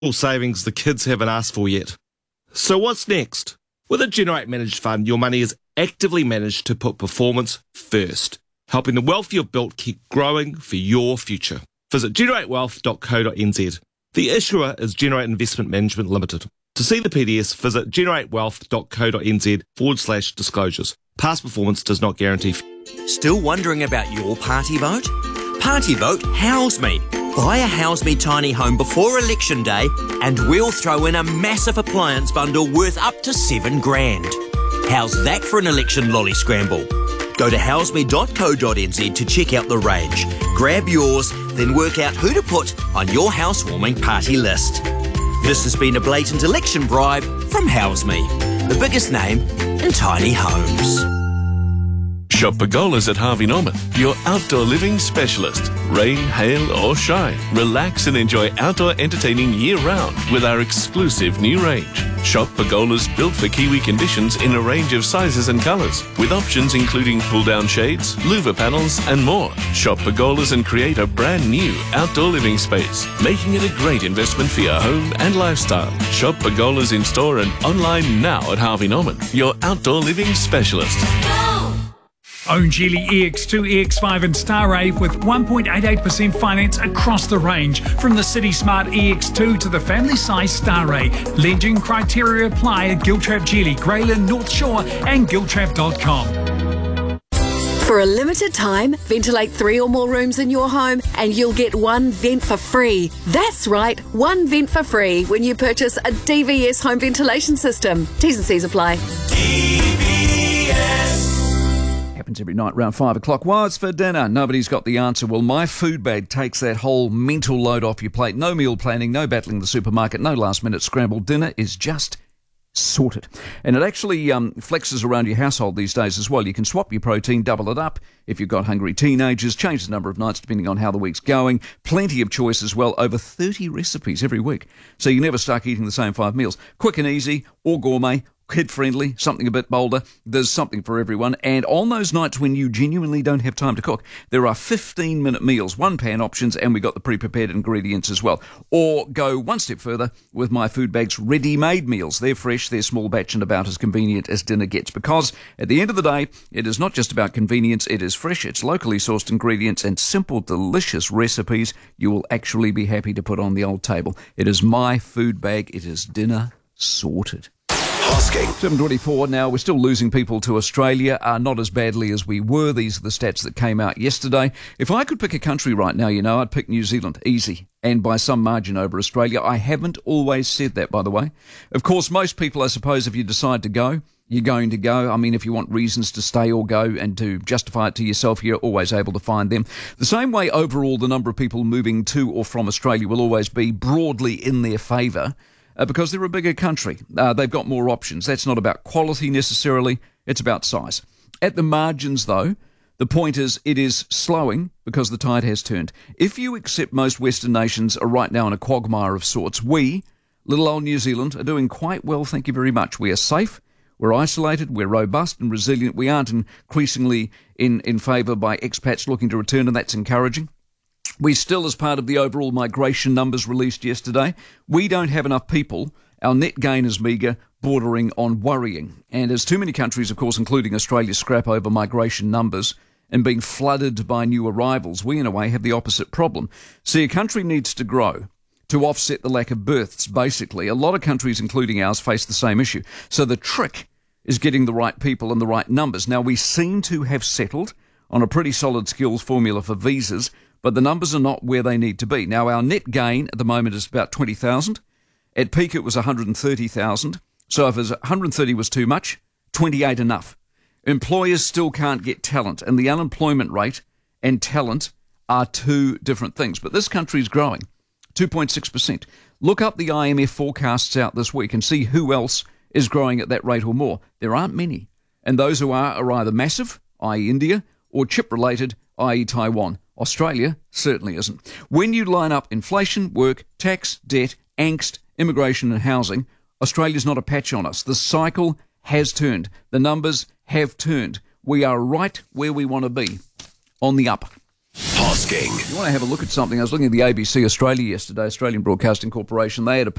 savings the kids haven't asked for yet. So what's next? With a Generate Managed Fund, your money is actively managed to put performance first, helping the wealth you've built keep growing for your future. Visit generatewealth.co.nz. The issuer is Generate Investment Management Limited. To see the PDS, visit generatewealth.co.nz/disclosures. Past performance does not guarantee. Still wondering about your party vote? Party vote House Me. Buy a House Me tiny home before election day and we'll throw in a massive appliance bundle worth up to $7,000. How's that for an election lolly scramble? Go to houseme.co.nz to check out the range. Grab yours, then work out who to put on your housewarming party list. This has been a blatant election bribe from House Me, the biggest name in tiny homes. Shop Pergolas at Harvey Norman, your outdoor living specialist. Rain, hail or shine, relax and enjoy outdoor entertaining year-round with our exclusive new range. Shop Pergolas built for Kiwi conditions in a range of sizes and colours, with options including pull-down shades, louver panels and more. Shop Pergolas and create a brand new outdoor living space, making it a great investment for your home and lifestyle. Shop Pergolas in store and online now at Harvey Norman, your outdoor living specialist. Own Geely EX2, EX5 and Starrave with 1.88% finance across the range. From the City Smart EX2 to the family size Starray. Lending criteria apply at Giltrap Geely, Greyland, North Shore and giltrap.com. For a limited time, ventilate 3 or more rooms in your home and you'll get 1 vent for free. That's right, 1 vent for free when you purchase a DVS home ventilation system. T's and C's apply. DVS. Happens every night around 5 o'clock. What's for dinner? Nobody's got the answer. Well, my food bag takes that whole mental load off your plate. No meal planning, no battling the supermarket, no last-minute scramble. Dinner is just sorted. And it actually flexes around your household these days as well. You can swap your protein, double it up if you've got hungry teenagers, change the number of nights depending on how the week's going. Plenty of choice as well. Over 30 recipes every week. So you're never stuck eating the same 5 meals. Quick and easy, or gourmet, kid-friendly, something a bit bolder. There's something for everyone. And on those nights when you genuinely don't have time to cook, there are 15-minute meals, one-pan options, and we got the pre-prepared ingredients as well. Or go one step further with my food bag's ready-made meals. They're fresh, they're small batch, and about as convenient as dinner gets. Because at the end of the day, it is not just about convenience, it is fresh, it's locally sourced ingredients and simple, delicious recipes you will actually be happy to put on the old table. It is my food bag. It is dinner sorted. 7:24 now. We're still losing people to Australia, not as badly as we were. These are the stats that came out yesterday. If I could pick a country right now, I'd pick New Zealand. Easy. And by some margin over Australia. I haven't always said that, by the way. Of course, most people, I suppose, if you decide to go, you're going to go. I mean, if you want reasons to stay or go and to justify it to yourself, you're always able to find them. The same way, overall, the number of people moving to or from Australia will always be broadly in their favour. Because they're a bigger country. They've got more options. That's not about quality necessarily, it's about size. At the margins, though, the point is it is slowing because the tide has turned. If you accept most Western nations are right now in a quagmire of sorts, we, little old New Zealand, are doing quite well, thank you very much. We are safe, we're isolated, we're robust and resilient. We aren't increasingly in favour by expats looking to return, and that's encouraging. We still, as part of the overall migration numbers released yesterday, we don't have enough people. Our net gain is meagre, bordering on worrying. And as too many countries, of course, including Australia, scrap over migration numbers and being flooded by new arrivals, we, in a way, have the opposite problem. See, a country needs to grow to offset the lack of births, basically. A lot of countries, including ours, face the same issue. So the trick is getting the right people and the right numbers. Now, we seem to have settled on a pretty solid skills formula for visas, but the numbers are not where they need to be. Now, our net gain at the moment is about 20,000. At peak, it was 130,000. So if 130 was too much, 28 enough. Employers still can't get talent, and the unemployment rate and talent are two different things. But this country is growing, 2.6%. Look up the IMF forecasts out this week and see who else is growing at that rate or more. There aren't many. And those who are either massive, i.e. India, or chip-related, i.e. Taiwan. Australia certainly isn't. When you line up inflation, work, tax, debt, angst, immigration and housing, Australia's not a patch on us. The cycle has turned. The numbers have turned. We are right where we want to be, on the up. Hosking. You want to have a look at something? I was looking at the ABC Australia yesterday, Australian Broadcasting Corporation. They had a